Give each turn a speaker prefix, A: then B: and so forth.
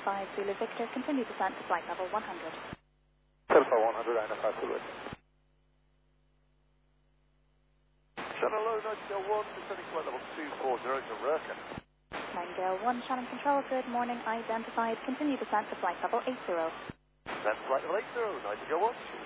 A: 5 Zulu Victor, continue descent to flight level 100.
B: Alpha 100, and 5 Zulu.
C: Channel low, Nightingale 1, descending flight level 240 to Rurka.
A: Nightingale 1, Shannon Control, good morning, identified, continue descent to flight level 80.
C: Descent to flight level 80, Nightingale 1.